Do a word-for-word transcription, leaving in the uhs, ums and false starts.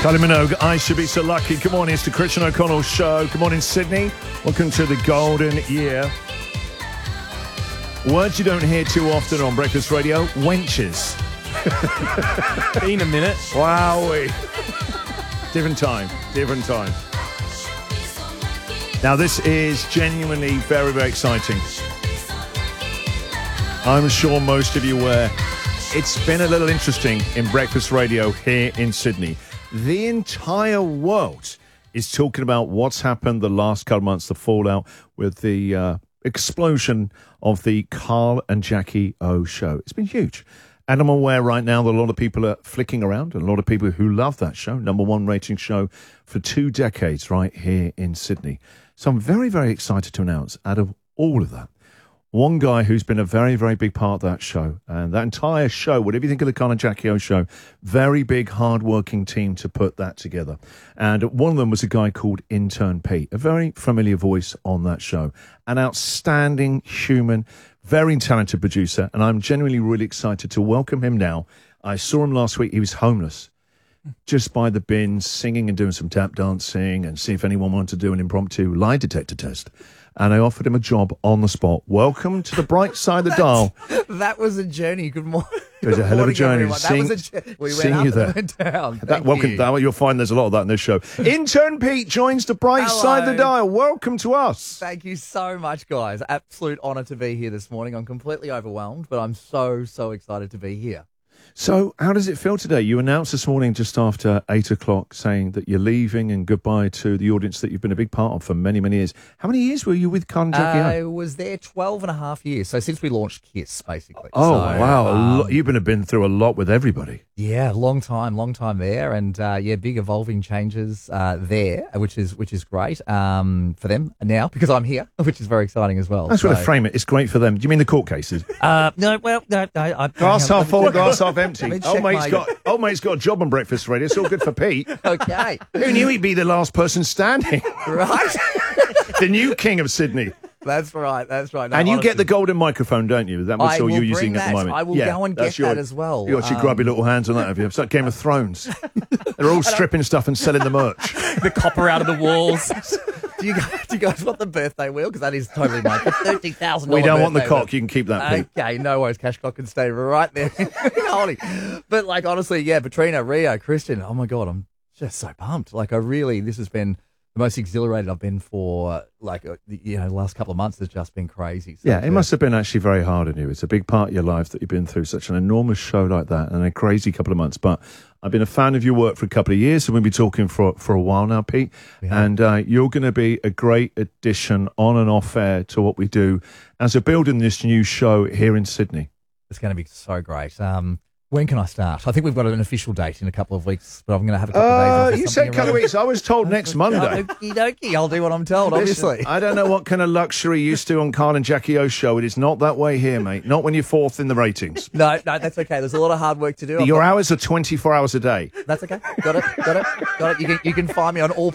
Kylie Minogue, I Should Be So Lucky. Good morning, it's the Christian O'Connell Show. Good morning, Sydney. Welcome to the golden year. Words you don't hear too often on Breakfast Radio, wenches. Been a minute. Wowee. Different time, different time. Now, this is genuinely very, very exciting. I'm sure most of you were. It's been a little interesting in Breakfast Radio here in Sydney. The entire world is talking about what's happened the last couple of months, the fallout with the uh, explosion of the Carl and Jackie O show. It's been huge. And I'm aware right now that a lot of people are flicking around, and a lot of people who love that show, number one rating show for two decades right here in Sydney. So I'm very, very excited to announce, out of all of that, one guy who's been a very, very big part of that show, and that entire show, whatever you think of the Carl and Jackie O show, very big, hard-working team to put that together. And one of them was a guy called Intern Pete, a very familiar voice on that show, an outstanding human, very talented producer, and I'm genuinely really excited to welcome him now. I saw him last week. He was homeless, just by the bins, singing and doing some tap dancing, and see if anyone wanted to do an impromptu lie detector test. And I offered him a job on the spot. Welcome to the bright side of the dial. That was a journey. Good morning. It was a hell of a journey. Seeing, seeing, that was a, we went seeing up you there. and went down. That, Thank welcome. you. That, you'll find there's a lot of that in this show. Intern Pete joins the bright Hello. side of the dial. Welcome to us. Thank you so much, guys. Absolute honour to be here this morning. I'm completely overwhelmed, but I'm so, so excited to be here. So how does it feel today? You announced this morning just after eight o'clock saying that you're leaving and goodbye to the audience that you've been a big part of for many, many years. How many years were you with Carl and Jackie O? I was there twelve and a half years, so since we launched KISS, basically. Oh, so, wow. A um, lo- You've been, been through a lot with everybody. Yeah, long time, long time there, and uh, yeah, big evolving changes uh, there, which is which is great um, for them now because I'm here, which is very exciting as well. That's so, what to frame it. It's great for them. Do you mean the court cases? Uh, no, well, no, no. I, Glass hang on, half full, glass half empty. Let me Old check mate's my- got, old mate's got a job on Breakfast Radio. It's all good for Pete. Okay, Who knew he'd be the last person standing? right. The new king of Sydney. That's right. That's right. No, And you get the honestly, golden microphone, don't you? That was I all will you're bring using at that. the moment. I will go and that's get that as well. You got your Um, grubby little hands on that, have you? It's like Game of Thrones. They're all stripping stuff and selling the merch. The copper out of the walls. Do you guys, do you guys want the birthday wheel? Because that is totally mine. The thirty thousand. We don't want the cock. You can keep that, Pete. Okay, no worries. Cash cock can stay right there. Holy. But like honestly, yeah, Petrina, Rio, Christian. Oh my god, I'm just so pumped. Like I really, this has been the most exhilarated I've been for like uh, you know the last couple of months. Has just been crazy. So Yeah, it to- must have been actually very hard on you. It's a big part of your life that you've been through such an enormous show like that and a crazy couple of months. But I've been a fan of your work for a couple of years, and we'll be talking for for a while now, Pete. Yeah. And uh, you're going to be a great addition on and off air to what we do as we're building this new show here in Sydney. It's going to be so great. Um, when can I start? I think we've got an official date in a couple of weeks, but I'm going to have a couple of days Uh, off or you something said a couple of around- weeks. I was told next Monday. Okie dokie. I'll do what I'm told, Listen, obviously. I don't know what kind of luxury you used to on Carl and Jackie O's show. It is not that way here, mate. Not when you're fourth in the ratings. No, no, that's okay. There's a lot of hard work to do. I've Your got- hours are twenty-four hours a day. That's okay. Got it. Got it. Got it. You can you can find me on all